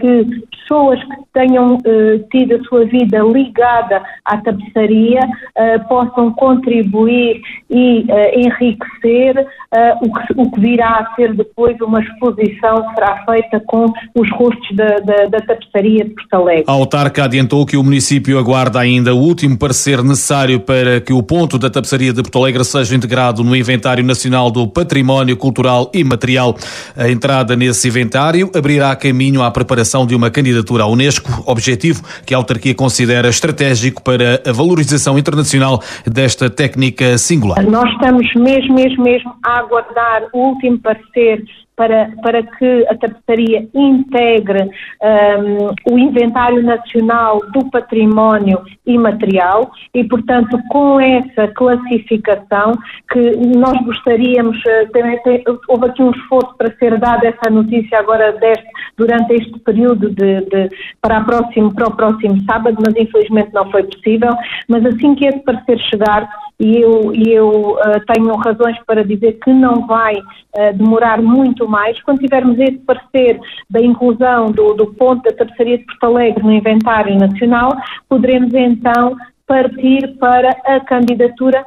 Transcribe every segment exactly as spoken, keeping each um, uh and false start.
que pessoas que tenham uh, tido a sua vida ligada à tapeçaria uh, possam contribuir e uh, enriquecer uh, o, que, o que virá a ser depois uma exposição que será feita com os rostos da, da, da tapeçaria de Porto Alegre. A autarca adiantou que o município aguarda ainda o último parecer necessário para que o ponto da tapeçaria de Porto Alegre seja integrado no Inventário Nacional do Património Cultural e Material. A entrada nesse inventário abrirá caminho à preparação de uma candidatura à Unesco, objetivo que a autarquia considera estratégico para a valorização internacional desta técnica singular. Nós estamos mesmo, mesmo, mesmo a aguardar o último parecer para, para que a tapeçaria integre um, o Inventário Nacional do Património Imaterial e, portanto, com essa classificação que nós gostaríamos, tem, tem, houve aqui um esforço para ser dada essa notícia agora deste, durante este período de, de, para, a próximo, para o próximo sábado, mas infelizmente não foi possível, mas assim que esse parecer chegar, e eu, e eu uh, tenho razões para dizer que não vai uh, demorar muito mais, quando tivermos esse parecer da inclusão do, do ponto da tapeçaria de Porto Alegre no Inventário Nacional, poderemos então partir para a candidatura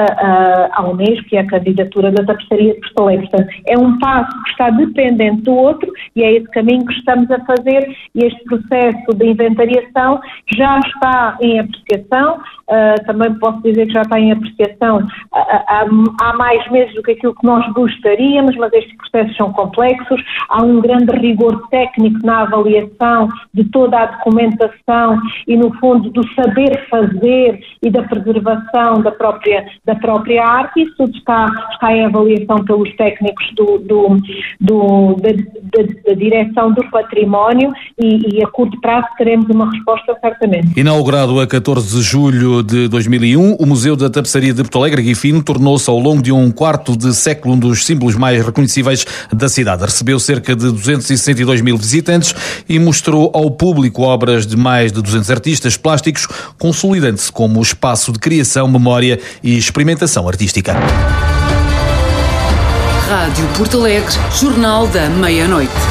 à Unesco, que é a candidatura da tapeçaria de Porto Alegre. Portanto, é um passo que está dependente do outro e é esse caminho que estamos a fazer e este processo de inventariação já está em apreciação. Uh, também posso dizer que já está em apreciação há, há mais meses do que aquilo que nós gostaríamos, mas estes processos são complexos, há um grande rigor técnico na avaliação de toda a documentação e, no fundo, do saber fazer e da preservação da própria, da própria arte. Isso tudo está, está em avaliação pelos técnicos do, do, do, da, da, da direção do património e, e a curto prazo teremos uma resposta certamente. Inaugurado a catorze de julho de dois mil e um, o Museu da Tapeçaria de Porto Alegre, Guifino, tornou-se ao longo de um quarto de século um dos símbolos mais reconhecíveis da cidade. Recebeu cerca de duzentos e sessenta e dois mil visitantes e mostrou ao público obras de mais de duzentos artistas plásticos, consolidando-se como espaço de criação, memória e experimentação artística. Rádio Porto Alegre, Jornal da Meia-Noite.